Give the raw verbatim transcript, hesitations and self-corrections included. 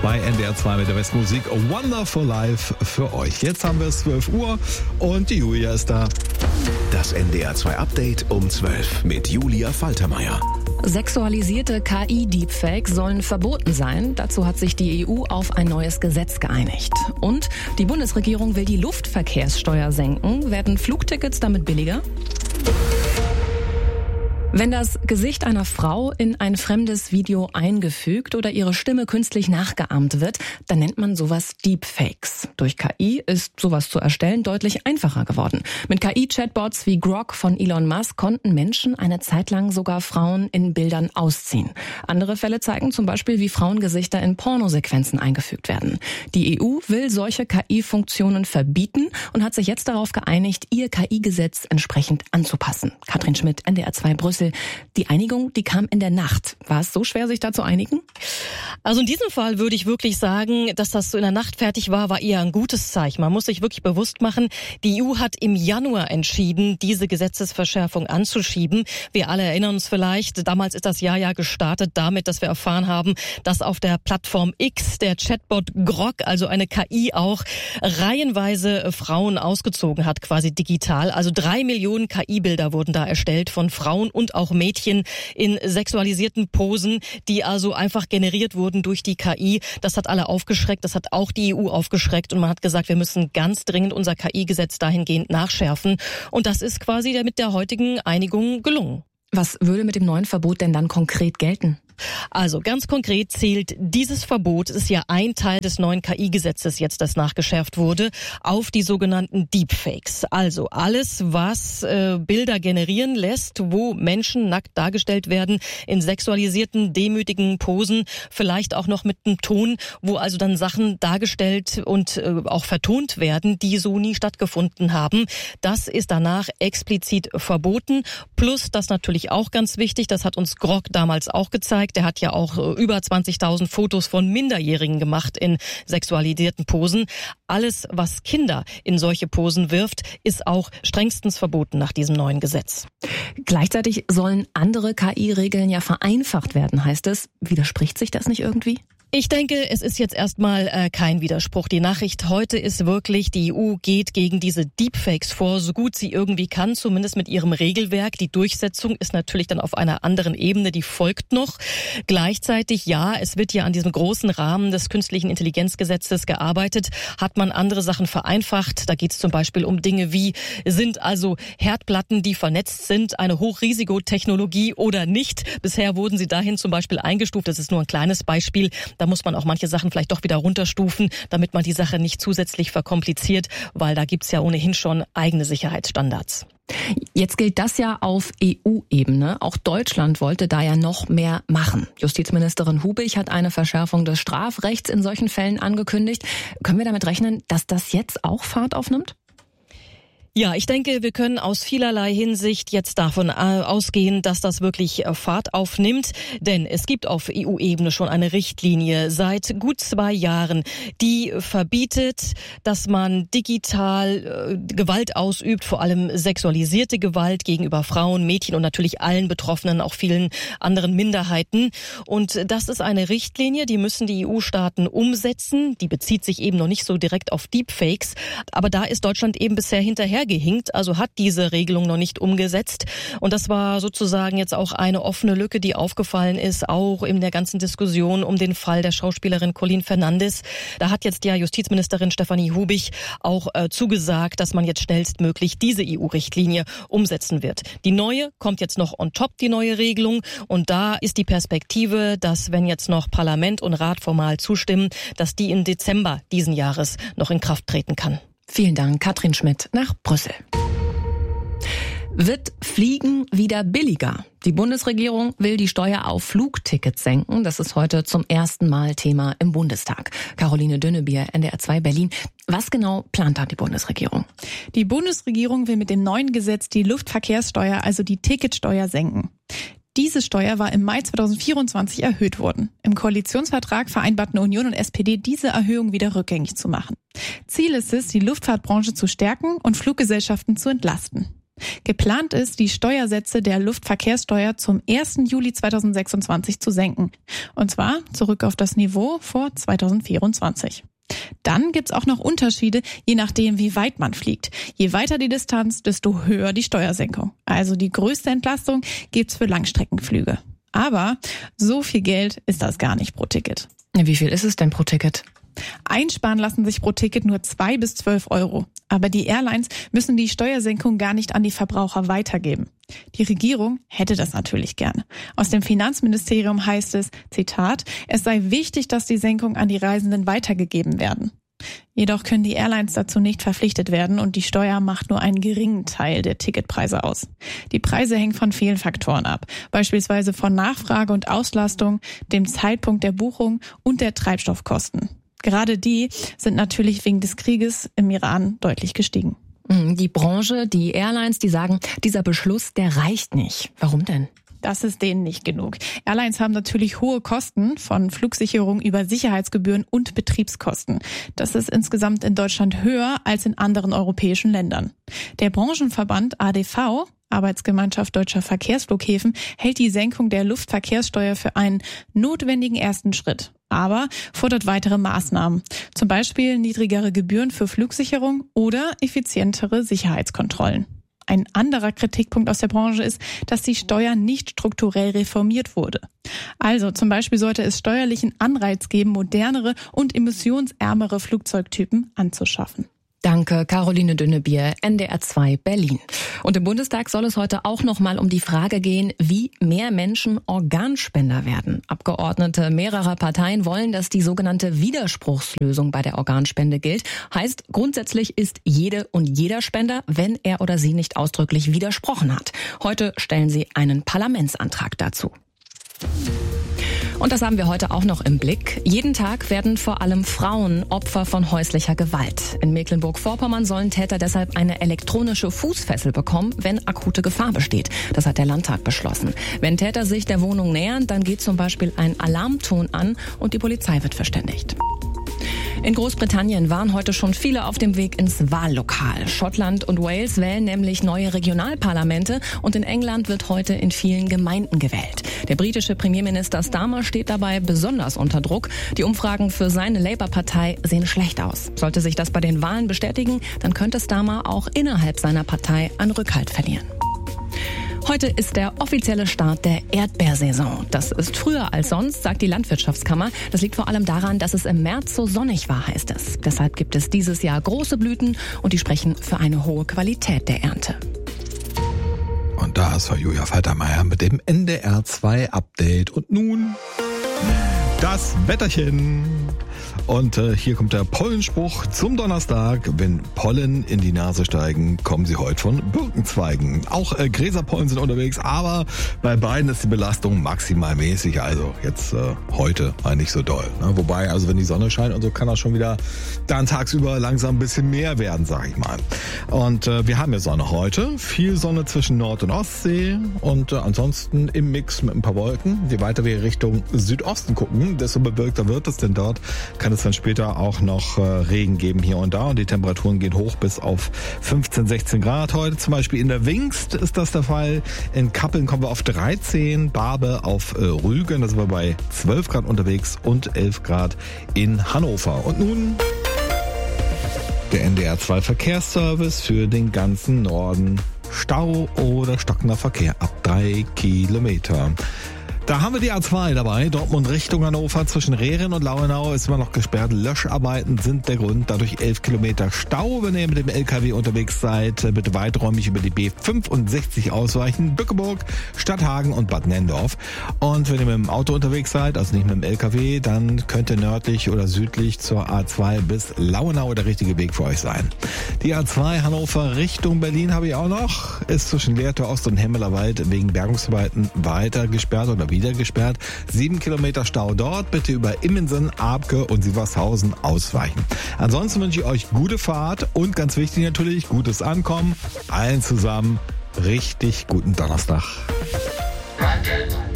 bei N D R zwei mit der besten Musik. A Wonderful Life für euch. Jetzt haben wir es zwölf Uhr und die Julia ist da. Das N D R zwei Update um zwölf mit Julia Faltermeier. Sexualisierte K I-Deepfakes sollen verboten sein. Dazu hat sich die E U auf ein neues Gesetz geeinigt. Und die Bundesregierung will die Luftverkehrssteuer senken. Werden Flugtickets damit billiger? Wenn das Gesicht einer Frau in ein fremdes Video eingefügt oder ihre Stimme künstlich nachgeahmt wird, dann nennt man sowas Deepfakes. Durch K I ist sowas zu erstellen deutlich einfacher geworden. Mit K I-Chatbots wie Grok von Elon Musk konnten Menschen eine Zeit lang sogar Frauen in Bildern ausziehen. Andere Fälle zeigen zum Beispiel, wie Frauengesichter in Pornosequenzen eingefügt werden. Die E U will solche K I-Funktionen verbieten und hat sich jetzt darauf geeinigt, ihr K I-Gesetz entsprechend anzupassen. Katrin Schmidt, N D R zwei Brüssel. Die Einigung, die kam in der Nacht. War es so schwer, sich da zu einigen? Also in diesem Fall würde ich wirklich sagen, dass das so in der Nacht fertig war, war eher ein gutes Zeichen. Man muss sich wirklich bewusst machen, die E U hat im Januar entschieden, diese Gesetzesverschärfung anzuschieben. Wir alle erinnern uns vielleicht, damals ist das Jahr ja gestartet damit, dass wir erfahren haben, dass auf der Plattform X der Chatbot Grok, also eine K I auch, reihenweise Frauen ausgezogen hat, quasi digital. Also drei Millionen K I-Bilder wurden da erstellt von Frauen und auch Mädchen in sexualisierten Posen, die also einfach generiert wurden durch die K I. Das hat alle aufgeschreckt, das hat auch die E U aufgeschreckt und man hat gesagt, wir müssen ganz dringend unser K I-Gesetz dahingehend nachschärfen. Und das ist quasi mit der heutigen Einigung gelungen. Was würde mit dem neuen Verbot denn dann konkret gelten? Also ganz konkret zählt dieses Verbot, es ist ja ein Teil des neuen K I-Gesetzes jetzt, das nachgeschärft wurde, auf die sogenannten Deepfakes. Also alles, was äh, Bilder generieren lässt, wo Menschen nackt dargestellt werden in sexualisierten, demütigen Posen, vielleicht auch noch mit einem Ton, wo also dann Sachen dargestellt und äh, auch vertont werden, die so nie stattgefunden haben. Das ist danach explizit verboten. Plus, das natürlich auch ganz wichtig, das hat uns Grok damals auch gezeigt, der hat ja auch über zwanzigtausend Fotos von Minderjährigen gemacht in sexualisierten Posen. Alles, was Kinder in solche Posen wirft, ist auch strengstens verboten nach diesem neuen Gesetz. Gleichzeitig sollen andere K I-Regeln ja vereinfacht werden, heißt es. Widerspricht sich das nicht irgendwie? Ich denke, es ist jetzt erstmal äh, kein Widerspruch. Die Nachricht heute ist wirklich, die E U geht gegen diese Deepfakes vor, so gut sie irgendwie kann, zumindest mit ihrem Regelwerk. Die Durchsetzung ist natürlich dann auf einer anderen Ebene, die folgt noch. Gleichzeitig, ja, es wird ja an diesem großen Rahmen des künstlichen Intelligenzgesetzes gearbeitet, hat man andere Sachen vereinfacht. Da geht es zum Beispiel um Dinge wie, sind also Herdplatten, die vernetzt sind, eine Hochrisikotechnologie oder nicht? Bisher wurden sie dahin zum Beispiel eingestuft, das ist nur ein kleines Beispiel. Da muss man auch manche Sachen vielleicht doch wieder runterstufen, damit man die Sache nicht zusätzlich verkompliziert, weil da gibt's ja ohnehin schon eigene Sicherheitsstandards. Jetzt gilt das ja auf E U-Ebene. Auch Deutschland wollte da ja noch mehr machen. Justizministerin Hubig hat eine Verschärfung des Strafrechts in solchen Fällen angekündigt. Können wir damit rechnen, dass das jetzt auch Fahrt aufnimmt? Ja, ich denke, wir können aus vielerlei Hinsicht jetzt davon ausgehen, dass das wirklich Fahrt aufnimmt. Denn es gibt auf E U-Ebene schon eine Richtlinie seit gut zwei Jahren, die verbietet, dass man digital äh, Gewalt ausübt, vor allem sexualisierte Gewalt gegenüber Frauen, Mädchen und natürlich allen Betroffenen, auch vielen anderen Minderheiten. Und das ist eine Richtlinie, die müssen die E U-Staaten umsetzen. Die bezieht sich eben noch nicht so direkt auf Deepfakes. Aber da ist Deutschland eben bisher hinterher gehinkt, also hat diese Regelung noch nicht umgesetzt. Und das war sozusagen jetzt auch eine offene Lücke, die aufgefallen ist, auch in der ganzen Diskussion um den Fall der Schauspielerin Colleen Fernandes. Da hat jetzt ja Justizministerin Stefanie Hubig auch äh, zugesagt, dass man jetzt schnellstmöglich diese E U-Richtlinie umsetzen wird. Die neue kommt jetzt noch on top, die neue Regelung. Und da ist die Perspektive, dass wenn jetzt noch Parlament und Rat formal zustimmen, dass die im Dezember diesen Jahres noch in Kraft treten kann. Vielen Dank, Katrin Schmidt nach Brüssel. Wird Fliegen wieder billiger? Die Bundesregierung will die Steuer auf Flugtickets senken. Das ist heute zum ersten Mal Thema im Bundestag. Caroline Dünnebier, N D R zwei Berlin. Was genau plant da die Bundesregierung? Die Bundesregierung will mit dem neuen Gesetz die Luftverkehrssteuer, also die Ticketsteuer, senken. Diese Steuer war im Mai zweitausendvierundzwanzig erhöht worden. Im Koalitionsvertrag vereinbarten Union und S P D, diese Erhöhung wieder rückgängig zu machen. Ziel ist es, die Luftfahrtbranche zu stärken und Fluggesellschaften zu entlasten. Geplant ist, die Steuersätze der Luftverkehrssteuer zum ersten Juli zweitausendsechsundzwanzig zu senken. Und zwar zurück auf das Niveau vor zweitausendvierundzwanzig. Dann gibt's auch noch Unterschiede, je nachdem, wie weit man fliegt. Je weiter die Distanz, desto höher die Steuersenkung. Also die größte Entlastung gibt's für Langstreckenflüge. Aber so viel Geld ist das gar nicht pro Ticket. Wie viel ist es denn pro Ticket? Einsparen lassen sich pro Ticket nur zwei bis zwölf Euro. Aber die Airlines müssen die Steuersenkung gar nicht an die Verbraucher weitergeben. Die Regierung hätte das natürlich gern. Aus dem Finanzministerium heißt es, Zitat, es sei wichtig, dass die Senkung an die Reisenden weitergegeben werden. Jedoch können die Airlines dazu nicht verpflichtet werden und die Steuer macht nur einen geringen Teil der Ticketpreise aus. Die Preise hängen von vielen Faktoren ab, beispielsweise von Nachfrage und Auslastung, dem Zeitpunkt der Buchung und der Treibstoffkosten. Gerade die sind natürlich wegen des Krieges im Iran deutlich gestiegen. Die Branche, die Airlines, die sagen, dieser Beschluss, der reicht nicht. Warum denn? Das ist denen nicht genug. Airlines haben natürlich hohe Kosten von Flugsicherung über Sicherheitsgebühren und Betriebskosten. Das ist insgesamt in Deutschland höher als in anderen europäischen Ländern. Der Branchenverband A D V, Arbeitsgemeinschaft Deutscher Verkehrsflughäfen, hält die Senkung der Luftverkehrssteuer für einen notwendigen ersten Schritt, aber fordert weitere Maßnahmen, zum Beispiel niedrigere Gebühren für Flugsicherung oder effizientere Sicherheitskontrollen. Ein anderer Kritikpunkt aus der Branche ist, dass die Steuer nicht strukturell reformiert wurde. Also zum Beispiel sollte es steuerlichen Anreiz geben, modernere und emissionsärmere Flugzeugtypen anzuschaffen. Danke, Caroline Dünnebier, N D R zwei Berlin. Und im Bundestag soll es heute auch noch mal um die Frage gehen, wie mehr Menschen Organspender werden. Abgeordnete mehrerer Parteien wollen, dass die sogenannte Widerspruchslösung bei der Organspende gilt. Heißt, grundsätzlich ist jede und jeder Spender, wenn er oder sie nicht ausdrücklich widersprochen hat. Heute stellen sie einen Parlamentsantrag dazu. Und das haben wir heute auch noch im Blick. Jeden Tag werden vor allem Frauen Opfer von häuslicher Gewalt. In Mecklenburg-Vorpommern sollen Täter deshalb eine elektronische Fußfessel bekommen, wenn akute Gefahr besteht. Das hat der Landtag beschlossen. Wenn Täter sich der Wohnung nähern, dann geht zum Beispiel ein Alarmton an und die Polizei wird verständigt. In Großbritannien waren heute schon viele auf dem Weg ins Wahllokal. Schottland und Wales wählen nämlich neue Regionalparlamente und in England wird heute in vielen Gemeinden gewählt. Der britische Premierminister Starmer steht dabei besonders unter Druck. Die Umfragen für seine Labour-Partei sehen schlecht aus. Sollte sich das bei den Wahlen bestätigen, dann könnte Starmer auch innerhalb seiner Partei an Rückhalt verlieren. Heute ist der offizielle Start der Erdbeersaison. Das ist früher als sonst, sagt die Landwirtschaftskammer. Das liegt vor allem daran, dass es im März so sonnig war, heißt es. Deshalb gibt es dieses Jahr große Blüten und die sprechen für eine hohe Qualität der Ernte. Und da ist Julia Faltermeier mit dem N D R zwei Update. Und nun das Wetterchen. Und äh, hier kommt der Pollenspruch zum Donnerstag. Wenn Pollen in die Nase steigen, kommen sie heute von Birkenzweigen. Auch äh, Gräserpollen sind unterwegs, aber bei beiden ist die Belastung maximal mäßig. Also jetzt äh, heute mal nicht so doll. Ne? Wobei, also wenn die Sonne scheint und so, kann das schon wieder dann tagsüber langsam ein bisschen mehr werden, sag ich mal. Und äh, wir haben ja Sonne heute. Viel Sonne zwischen Nord- und Ostsee und äh, ansonsten im Mix mit ein paar Wolken. Je weiter wir Richtung Südosten gucken, desto bewölkter wird es, denn dort kann es dann später auch noch äh, Regen geben hier und da und die Temperaturen gehen hoch bis auf fünfzehn, sechzehn Grad heute. Zum Beispiel in der Wingst ist das der Fall. In Kappeln kommen wir auf dreizehn, Barbe auf äh, Rügen, da sind wir bei zwölf Grad unterwegs und elf Grad in Hannover. Und nun der N D R zwei Verkehrsservice für den ganzen Norden. Stau oder stockender Verkehr ab drei Kilometer. Da haben wir die A zwei dabei, Dortmund Richtung Hannover, zwischen Rehren und Lauenau ist immer noch gesperrt. Löscharbeiten sind der Grund, dadurch elf Kilometer Stau. Wenn ihr mit dem L K W unterwegs seid, bitte weiträumig über die B fünfundsechzig ausweichen, Bückeburg, Stadthagen und Bad Nendorf. Und wenn ihr mit dem Auto unterwegs seid, also nicht mit dem L K W, dann könnt ihr nördlich oder südlich zur A zwei bis Lauenau der richtige Weg für euch sein. Die A zwei Hannover Richtung Berlin habe ich auch noch, ist zwischen Lehrte Ost und Hemmelerwald wegen Bergungsarbeiten weiter gesperrt oder wieder gesperrt. Sieben Kilometer Stau dort. Bitte über Immensen, Abke und Sievershausen ausweichen. Ansonsten wünsche ich euch gute Fahrt und ganz wichtig natürlich, gutes Ankommen. Allen zusammen richtig guten Donnerstag.